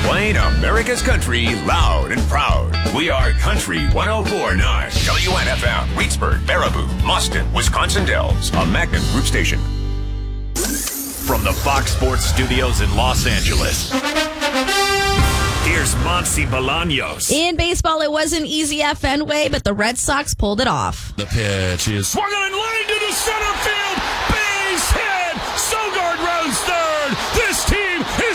Playing America's country loud and proud. We are Country 104.9. WNFM, Reedsburg, Baraboo, Mustin, Wisconsin Dells. A Magnum Group station. From the Fox Sports Studios in Los Angeles, here's Monty Bolaños. In baseball, it wasn't easy at Fenway, but the Red Sox pulled it off. The pitch is swung on line to the center field. Base hit.